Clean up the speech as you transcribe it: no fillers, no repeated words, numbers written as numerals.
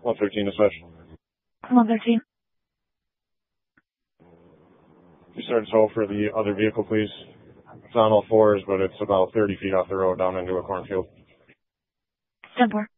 113 dispatch. 113. You start tow for the other vehicle, please. It's on all fours, but it's about 30 feet off the road down into a cornfield. 10-4.